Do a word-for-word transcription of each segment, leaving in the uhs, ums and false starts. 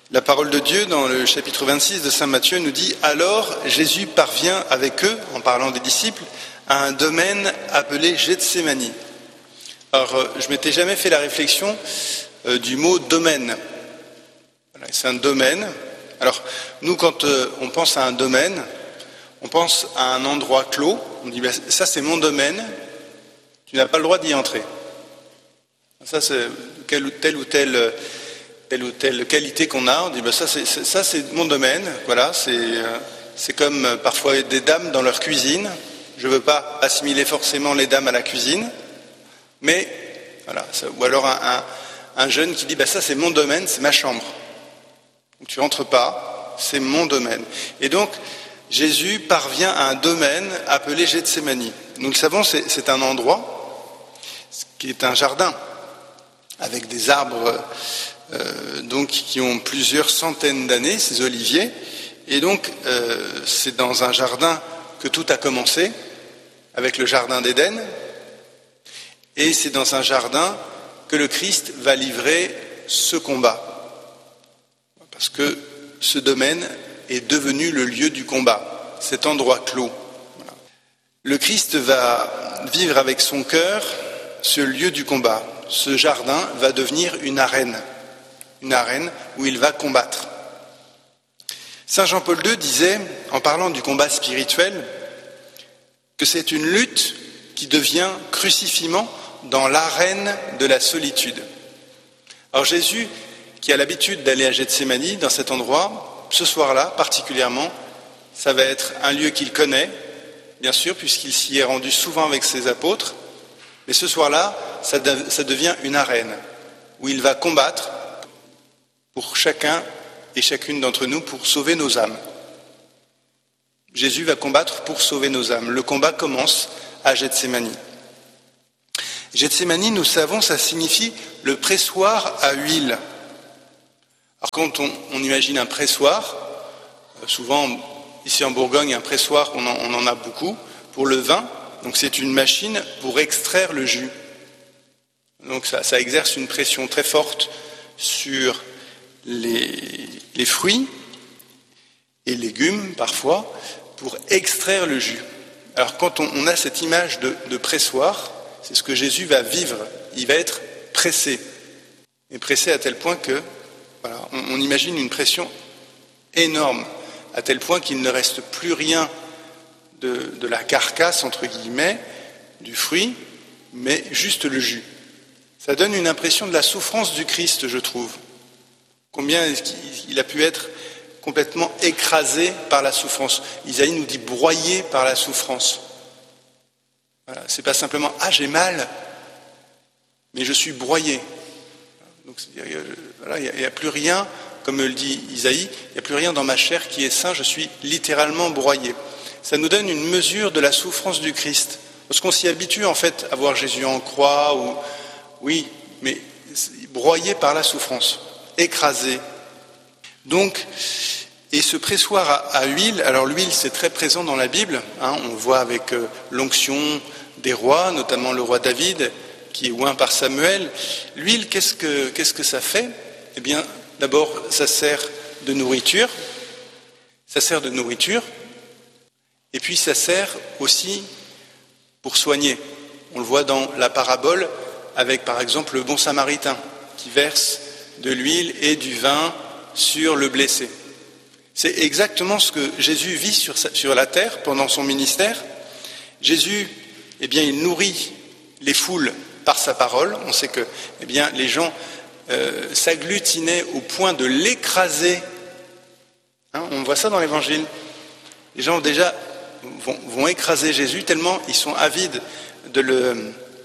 La parole de Dieu, dans le chapitre vingt-six de saint Matthieu, nous dit « Alors Jésus parvient avec eux, en parlant des disciples, à un domaine appelé Gethsémani. » Alors, je ne m'étais jamais fait la réflexion euh, du mot « domaine ». Voilà, c'est un domaine. Alors, nous, quand euh, on pense à un domaine, on pense à un endroit clos. On dit ben, « ça, c'est mon domaine, tu n'as pas le droit d'y entrer. » Ça, c'est telle ou telle ou telle... telle ou telle qualité qu'on a, on dit ben ça, c'est, ça c'est mon domaine, voilà, c'est, c'est comme parfois des dames dans leur cuisine, je ne veux pas assimiler forcément les dames à la cuisine, mais voilà, ça, ou alors un, un, un jeune qui dit ben ça c'est mon domaine, c'est ma chambre, donc tu rentres pas, c'est mon domaine. Et donc Jésus parvient à un domaine appelé Gethsémani. Nous le savons, c'est, c'est un endroit qui est un jardin avec des arbres Euh, donc qui ont plusieurs centaines d'années, ces oliviers, et donc euh, c'est dans un jardin que tout a commencé, avec le jardin d'Éden, et c'est dans un jardin que le Christ va livrer ce combat, parce que ce domaine est devenu le lieu du combat, cet endroit clos. Voilà. Le Christ va vivre avec son cœur ce lieu du combat, ce jardin va devenir une arène. Une arène où il va combattre. Saint Jean-Paul deux disait, en parlant du combat spirituel, que c'est une lutte qui devient crucifiement dans l'arène de la solitude. Alors Jésus, qui a l'habitude d'aller à Gethsémani, dans cet endroit, ce soir-là particulièrement, ça va être un lieu qu'il connaît, bien sûr, puisqu'il s'y est rendu souvent avec ses apôtres, mais ce soir-là, ça, de, ça devient une arène où il va combattre pour chacun et chacune d'entre nous, pour sauver nos âmes. Jésus va combattre pour sauver nos âmes. Le combat commence à Gethsémani. Gethsémani, nous savons, ça signifie le pressoir à huile. Alors quand on, on imagine un pressoir, souvent ici en Bourgogne, un pressoir, on en, on en a beaucoup, pour le vin, donc c'est une machine pour extraire le jus. Donc ça, ça exerce une pression très forte sur Les, les fruits et légumes parfois pour extraire le jus. Alors quand on, on a cette image de, de pressoir, c'est ce que Jésus va vivre. Il va être pressé, et pressé à tel point que voilà, on, on imagine une pression énorme, à tel point qu'il ne reste plus rien de, de la carcasse entre guillemets du fruit, mais juste le jus. Ça donne une impression de la souffrance du Christ, je trouve. Combien il a pu être complètement écrasé par la souffrance. Isaïe nous dit broyé par la souffrance. Voilà, c'est pas simplement « ah j'ai mal », mais je suis broyé. Donc voilà, il n'y a, a plus rien, comme le dit Isaïe, il n'y a plus rien dans ma chair qui est sain, je suis littéralement broyé. Ça nous donne une mesure de la souffrance du Christ. Parce qu'on s'y habitue en fait à voir Jésus en croix, ou oui, mais broyé par la souffrance. Écrasé. Donc, et ce pressoir à, à huile, alors l'huile c'est très présent dans la Bible, hein, on le voit avec euh, l'onction des rois, notamment le roi David, qui est oint par Samuel. L'huile, qu'est-ce que, qu'est-ce que ça fait ? Eh bien, d'abord, ça sert de nourriture, ça sert de nourriture, et puis ça sert aussi pour soigner. On le voit dans la parabole avec, par exemple, le bon samaritain qui verse de l'huile et du vin sur le blessé. C'est exactement ce que Jésus vit sur, sa, sur la terre pendant son ministère. Jésus, eh bien, il nourrit les foules par sa parole. On sait que eh bien, les gens euh, s'agglutinaient au point de l'écraser. Hein, on voit ça dans l'Évangile. Les gens déjà vont, vont écraser Jésus tellement ils sont avides de, le,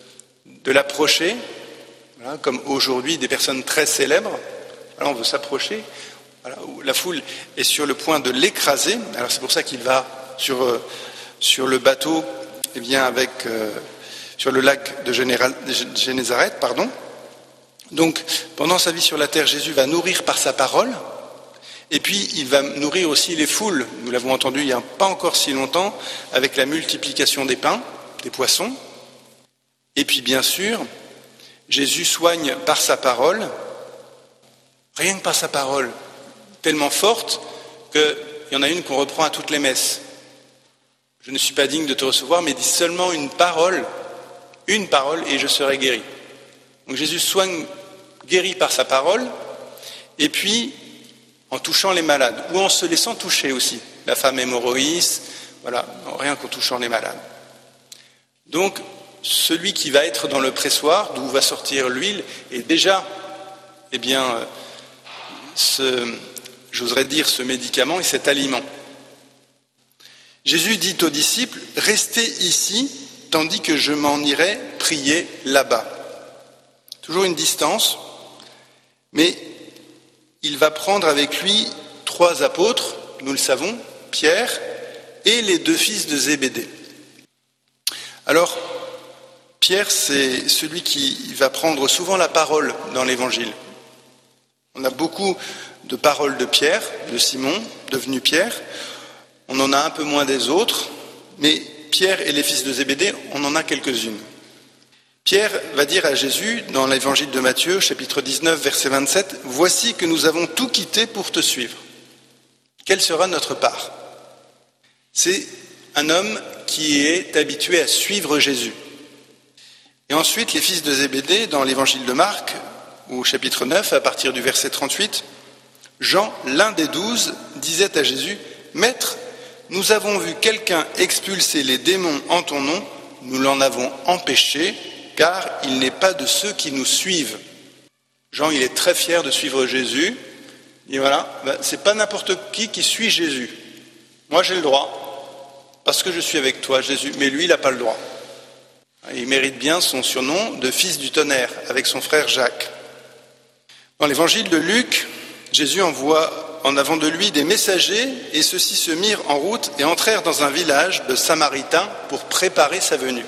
de l'approcher. Voilà, comme aujourd'hui des personnes très célèbres, alors on veut s'approcher, voilà, la foule est sur le point de l'écraser, alors c'est pour ça qu'il va sur, euh, sur le bateau, eh bien avec, euh, sur le lac de Génézareth, pardon. Donc pendant sa vie sur la terre, Jésus va nourrir par sa parole, et puis il va nourrir aussi les foules, nous l'avons entendu il n'y a pas encore si longtemps, avec la multiplication des pains, des poissons, et puis bien sûr, Jésus soigne par sa parole, rien que par sa parole. tellement forte qu'il y en a une qu'on reprend à toutes les messes. Je ne suis pas digne de te recevoir, mais dis seulement une parole, une parole, et je serai guéri. Donc Jésus soigne, guérit par sa parole, et puis en touchant les malades, ou en se laissant toucher aussi. La femme hémorroïs, voilà, rien qu'en touchant les malades. Donc, celui qui va être dans le pressoir, d'où va sortir l'huile, est déjà, eh bien, ce, j'oserais dire, ce médicament et cet aliment. Jésus dit aux disciples, « Restez ici, tandis que je m'en irai prier là-bas. » Toujours une distance, mais il va prendre avec lui trois apôtres, nous le savons, Pierre et les deux fils de Zébédée. Alors, Pierre, c'est celui qui va prendre souvent la parole dans l'Évangile. On a beaucoup de paroles de Pierre, de Simon, devenu Pierre. On en a un peu moins des autres, mais Pierre et les fils de Zébédée, on en a quelques-unes. Pierre va dire à Jésus, dans l'Évangile de Matthieu, chapitre dix-neuf, verset vingt-sept, « Voici que nous avons tout quitté pour te suivre. Quelle sera notre part ?» C'est un homme qui est habitué à suivre Jésus. Et ensuite, les fils de Zébédée, dans l'Évangile de Marc, au chapitre neuf, à partir du verset trente-huit, Jean, l'un des douze, disait à Jésus, « Maître, nous avons vu quelqu'un expulser les démons en ton nom, nous l'en avons empêché, car il n'est pas de ceux qui nous suivent. » Jean, il est très fier de suivre Jésus. Et voilà, ben, c'est pas n'importe qui qui suit Jésus. Moi, j'ai le droit, parce que je suis avec toi, Jésus, mais lui, il n'a pas le droit. Il mérite bien son surnom de fils du tonnerre, avec son frère Jacques. Dans l'évangile de Luc, Jésus envoie en avant de lui des messagers, et ceux-ci se mirent en route et entrèrent dans un village de Samaritains pour préparer sa venue.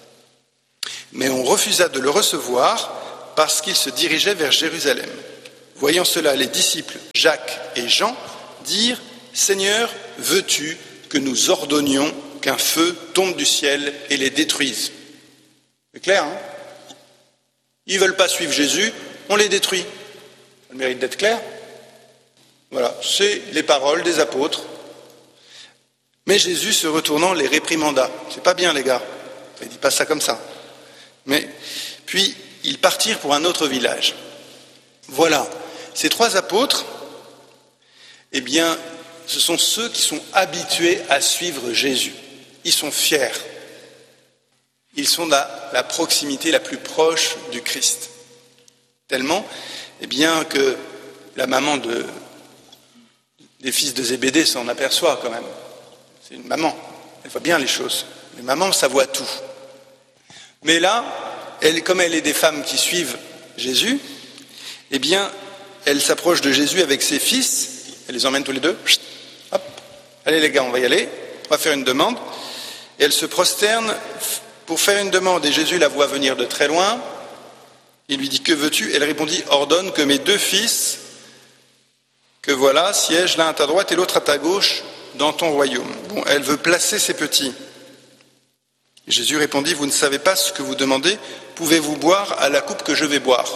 Mais on refusa de le recevoir parce qu'il se dirigeait vers Jérusalem. Voyant cela, les disciples Jacques et Jean dirent « Seigneur, veux-tu que nous ordonnions qu'un feu tombe du ciel et les détruise ?» C'est clair, hein? Ils ne veulent pas suivre Jésus, on les détruit. Ça mérite d'être clair. Voilà, c'est les paroles des apôtres. Mais Jésus, se retournant, les réprimanda. C'est pas bien, les gars. Il ne dit pas ça comme ça. Mais puis, ils partirent pour un autre village. Voilà, ces trois apôtres, eh bien, ce sont ceux qui sont habitués à suivre Jésus. Ils sont fiers. Ils sont la, la proximité la plus proche du Christ. Tellement, eh bien, que la maman de, des fils de Zébédée s'en aperçoit quand même. C'est une maman, elle voit bien les choses. Les mamans, ça voit tout. Mais là, elle, comme elle est des femmes qui suivent Jésus, eh bien, elle s'approche de Jésus avec ses fils, elle les emmène tous les deux. Chut, hop, allez les gars, on va y aller, on va faire une demande. Et elle se prosterne pour faire une demande, et Jésus la voit venir de très loin. Il lui dit, que veux-tu? Elle répondit, ordonne que mes deux fils, que voilà, siègent l'un à ta droite et l'autre à ta gauche dans ton royaume. Bon, elle veut placer ses petits. Et Jésus répondit, vous ne savez pas ce que vous demandez, pouvez-vous boire à la coupe que je vais boire?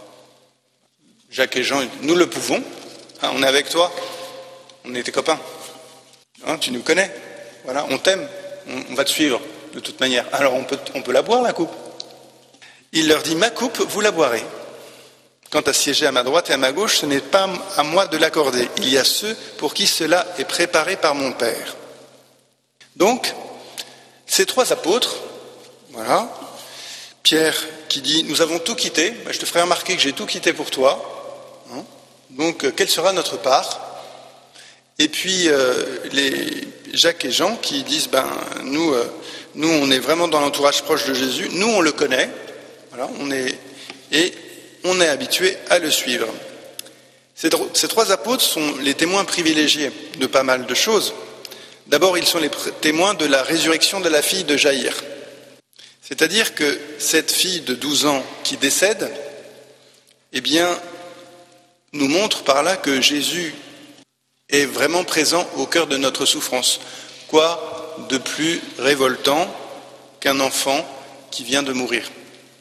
Jacques et Jean, nous le pouvons, hein, on est avec toi, on est tes copains, hein, tu nous connais, voilà, on t'aime, on, on va te suivre de toute manière, alors on peut, on peut la boire la coupe. Il leur dit, ma coupe, vous la boirez. Quant à siéger à ma droite et à ma gauche, ce n'est pas à moi de l'accorder. Il y a ceux pour qui cela est préparé par mon Père. Donc, ces trois apôtres, voilà, Pierre qui dit, nous avons tout quitté, je te ferai remarquer que j'ai tout quitté pour toi, hein, donc quelle sera notre part? Et puis euh, les Jacques et Jean qui disent, ben nous, euh, nous on est vraiment dans l'entourage proche de Jésus, nous on le connaît, voilà, on est, et on est habitué à le suivre. Ces, ces trois apôtres sont les témoins privilégiés de pas mal de choses. D'abord, ils sont les témoins de la résurrection de la fille de Jaïr. C'est-à-dire que cette fille de douze ans qui décède, eh bien, nous montre par là que Jésus est vraiment présent au cœur de notre souffrance. Quoi de plus révoltant qu'un enfant qui vient de mourir?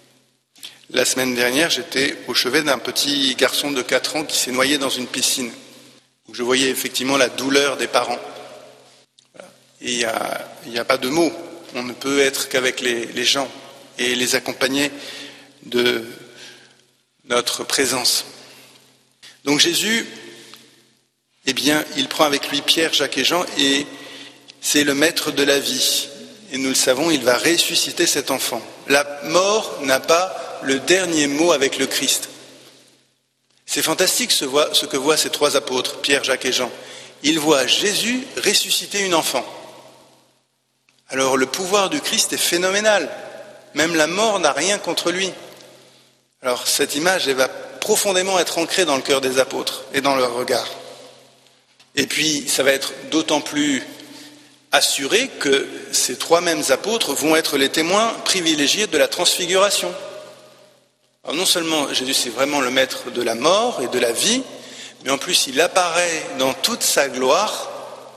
La semaine dernière, j'étais au chevet d'un petit garçon de quatre ans qui s'est noyé dans une piscine. Je voyais effectivement la douleur des parents. Et il n'y a, il y a pas de mots. On ne peut être qu'avec les, les gens et les accompagner de notre présence. Donc Jésus, eh bien, il prend avec lui Pierre, Jacques et Jean et c'est le maître de la vie. Et nous le savons, il va ressusciter cet enfant. La mort n'a pas le dernier mot avec le Christ. C'est fantastique ce, voit, ce que voient ces trois apôtres, Pierre, Jacques et Jean. Ils voient Jésus ressusciter une enfant. Alors le pouvoir du Christ est phénoménal. Même la mort n'a rien contre lui. Alors cette image, elle va profondément être ancrée dans le cœur des apôtres et dans leur regard. Et puis ça va être d'autant plus assuré que ces trois mêmes apôtres vont être les témoins privilégiés de la transfiguration. Alors non seulement Jésus c'est vraiment le maître de la mort et de la vie, mais en plus il apparaît dans toute sa gloire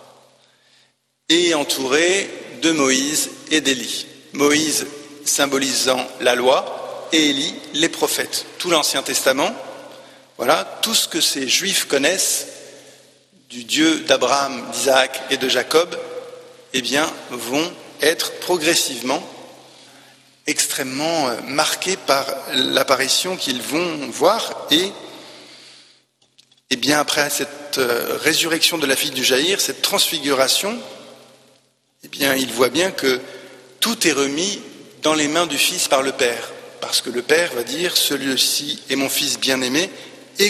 et entouré de Moïse et d'Élie. Moïse symbolisant la loi et Élie les prophètes. Tout l'Ancien Testament, voilà, tout ce que ces Juifs connaissent du Dieu d'Abraham, d'Isaac et de Jacob, eh bien, vont être progressivement extrêmement marqués par l'apparition qu'ils vont voir et, et bien après cette résurrection de la fille du Jaïr, cette transfiguration, eh bien, ils voient bien que tout est remis dans les mains du Fils par le Père, parce que le Père va dire « Celui-ci est mon Fils bien-aimé, écoutez-le ».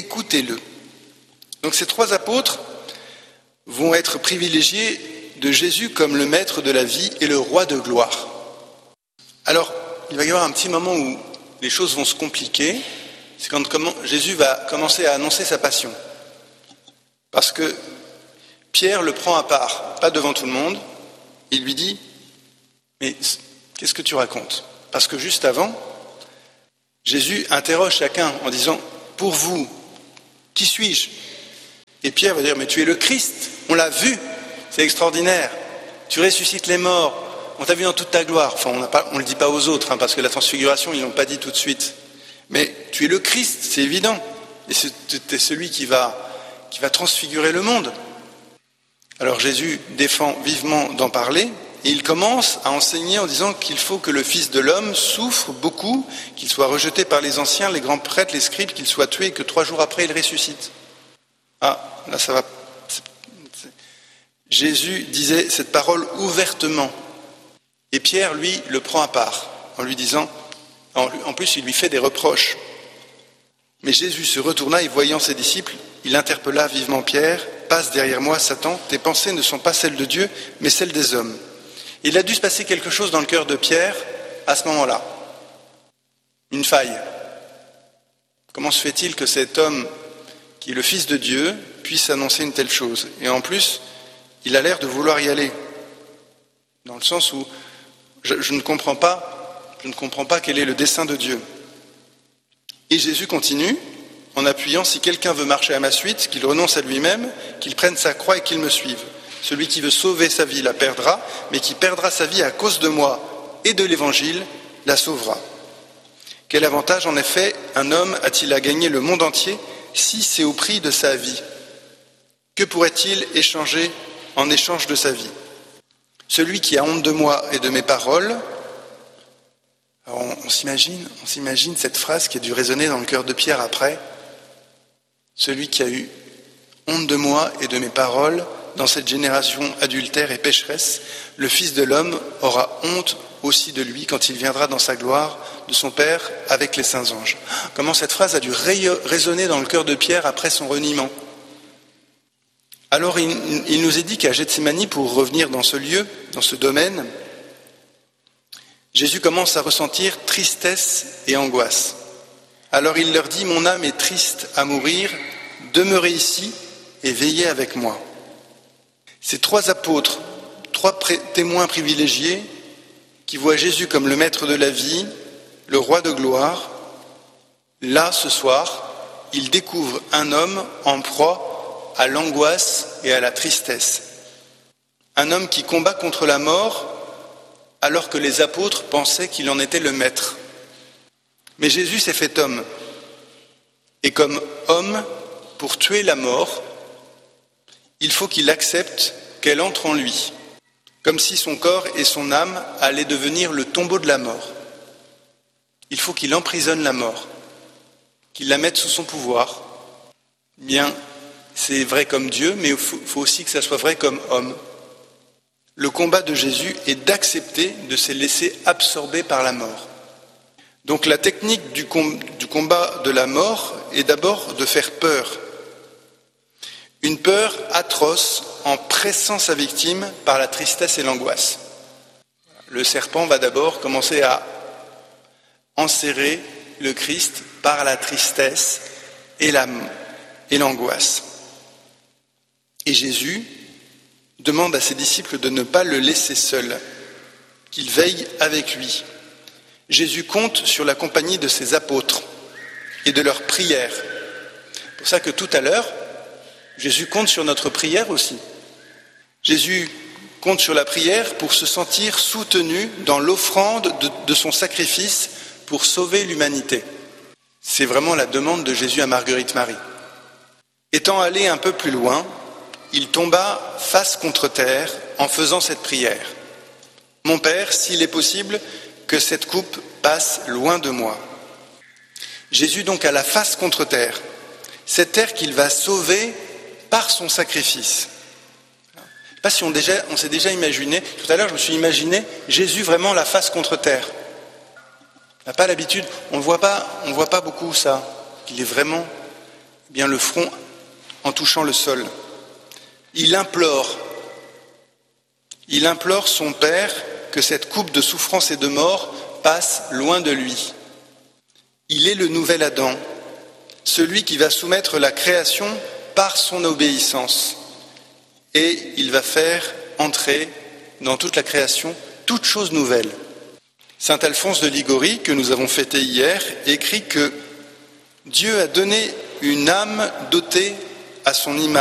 Donc ces trois apôtres vont être privilégiés de Jésus comme le maître de la vie et le roi de gloire. Alors, il va y avoir un petit moment où les choses vont se compliquer, c'est quand Jésus va commencer à annoncer sa passion. Parce que Pierre le prend à part, pas devant tout le monde, il lui dit « Mais qu'est-ce que tu racontes ?» Parce que juste avant, Jésus interroge chacun en disant « Pour vous, qui suis-je » Et Pierre va dire « Mais tu es le Christ, on l'a vu, c'est extraordinaire, tu ressuscites les morts, on t'a vu dans toute ta gloire. » Enfin, on ne le dit pas aux autres, hein, parce que la transfiguration, ils ne l'ont pas dit tout de suite. Mais tu es le Christ, c'est évident. Et c'est celui qui va, qui va transfigurer le monde. Alors Jésus défend vivement d'en parler, et il commence à enseigner en disant qu'il faut que le Fils de l'homme souffre beaucoup, qu'il soit rejeté par les anciens, les grands prêtres, les scribes, qu'il soit tué, et que trois jours après, il ressuscite. Ah, là ça va... Jésus disait cette parole ouvertement. Et Pierre, lui, le prend à part, en lui disant, en plus il lui fait des reproches. Mais Jésus se retourna et voyant ses disciples, il interpella vivement Pierre, « Passe derrière moi, Satan, tes pensées ne sont pas celles de Dieu, mais celles des hommes. » Il a dû se passer quelque chose dans le cœur de Pierre à ce moment-là. Une faille. Comment se fait-il que cet homme, qui est le Fils de Dieu, puisse annoncer une telle chose? Et en plus, il a l'air de vouloir y aller, dans le sens où je, je ne comprends pas, je ne comprends pas quel est le dessein de Dieu. Et Jésus continue en appuyant « Si quelqu'un veut marcher à ma suite, qu'il renonce à lui-même, qu'il prenne sa croix et qu'il me suive. Celui qui veut sauver sa vie la perdra, mais qui perdra sa vie à cause de moi et de l'Évangile la sauvera. Quel avantage en effet un homme a-t-il à gagner le monde entier si c'est au prix de sa vie? Que pourrait-il échanger en échange de sa vie? Celui qui a honte de moi et de mes paroles. » Alors on, on s'imagine, on s'imagine cette phrase qui a dû résonner dans le cœur de Pierre après. Celui qui a eu honte de moi et de mes paroles dans cette génération adultère et pécheresse, le Fils de l'homme aura honte aussi de lui quand il viendra dans sa gloire de son Père avec les saints anges. Comment cette phrase a dû résonner dans le cœur de Pierre après son reniement. Alors il, il nous est dit qu'à Gethsémani, pour revenir dans ce lieu, dans ce domaine, Jésus commence à ressentir tristesse et angoisse. Alors il leur dit « Mon âme est triste à mourir, demeurez ici et veillez avec moi. » Ces trois apôtres, trois témoins privilégiés qui voient Jésus comme le maître de la vie, le roi de gloire, là ce soir, ils découvrent un homme en proie à l'angoisse et à la tristesse. Un homme qui combat contre la mort alors que les apôtres pensaient qu'il en était le maître. Mais Jésus s'est fait homme. Et comme homme, pour tuer la mort, il faut qu'il accepte qu'elle entre en lui, comme si son corps et son âme allaient devenir le tombeau de la mort. Il faut qu'il emprisonne la mort, qu'il la mette sous son pouvoir. Bien, c'est vrai comme Dieu, mais il faut, faut aussi que ça soit vrai comme homme. Le combat de Jésus est d'accepter de se laisser absorber par la mort. Donc la technique du, com- du combat de la mort est d'abord de faire peur. Une peur atroce en pressant sa victime par la tristesse et l'angoisse. Le serpent va d'abord commencer à enserrer le Christ par la tristesse et, la, et l'angoisse. Et Jésus demande à ses disciples de ne pas le laisser seul, qu'il veille avec lui. Jésus compte sur la compagnie de ses apôtres et de leurs prières. C'est pour ça que tout à l'heure, Jésus compte sur notre prière aussi. Jésus compte sur la prière pour se sentir soutenu dans l'offrande de, de son sacrifice pour sauver l'humanité. C'est vraiment la demande de Jésus à Marguerite Marie. Étant allé un peu plus loin, il tomba face contre terre en faisant cette prière. « Mon Père, s'il est possible, que cette coupe passe loin de moi. » Jésus donc a la face contre terre, cette terre qu'il va sauver par son sacrifice. Je ne sais pas si on, déjà, on s'est déjà imaginé, tout à l'heure je me suis imaginé Jésus vraiment la face contre terre. On n'a pas l'habitude, on ne voit pas, on voit pas beaucoup ça, qu'il est vraiment bien le front en touchant le sol. Il implore, il implore son Père que cette coupe de souffrance et de mort passe loin de lui. Il est le nouvel Adam, celui qui va soumettre la création par son obéissance. Et il va faire entrer dans toute la création toute chose nouvelle. Saint Alphonse de Liguori, que nous avons fêté hier, écrit que Dieu a donné une âme dotée à son image.